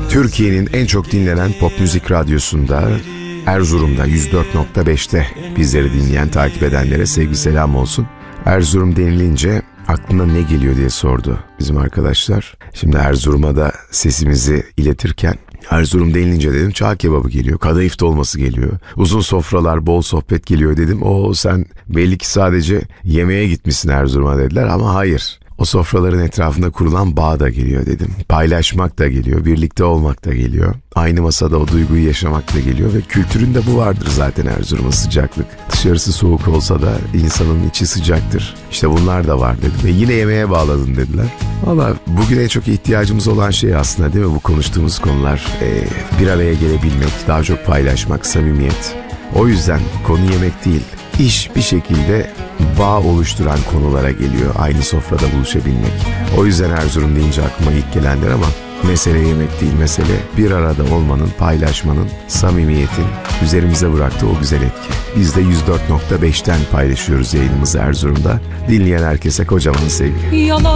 Türkiye'nin en çok dinlenen pop müzik radyosunda, Erzurum'da 104.5'te bizleri dinleyen, takip edenlere sevgi selam olsun. Erzurum denilince aklına ne geliyor diye sordu bizim arkadaşlar. Şimdi Erzurum'a da sesimizi iletirken Erzurum denilince dedim çağ kebabı geliyor, kadayıf dolması geliyor, uzun sofralar, bol sohbet geliyor dedim. O sen belli ki sadece yemeğe gitmişsin Erzurum'a dediler ama hayır. O sofraların etrafında kurulan bağ da geliyor dedim. Paylaşmak da geliyor, birlikte olmak da geliyor. Aynı masada o duyguyu yaşamak da geliyor ve kültüründe bu vardır zaten Erzurum'un, sıcaklık. Dışarısı soğuk olsa da insanın içi sıcaktır. İşte bunlar da var dedim ve yine yemeğe bağladın dediler. Valla bugün en çok ihtiyacımız olan şey aslında değil mi bu konuştuğumuz konular? Bir araya gelebilmek, daha çok paylaşmak, samimiyet. O yüzden konu yemek değil. İş bir şekilde bağ oluşturan konulara geliyor. Aynı sofrada buluşabilmek. O yüzden Erzurum deyince aklıma ilk gelenler ama mesele yemek değil, mesele bir arada olmanın, paylaşmanın, samimiyetin üzerimize bıraktığı o güzel etki. Biz de 104.5'ten paylaşıyoruz yayınımızı Erzurum'da. Dinleyen herkese kocaman sevgi.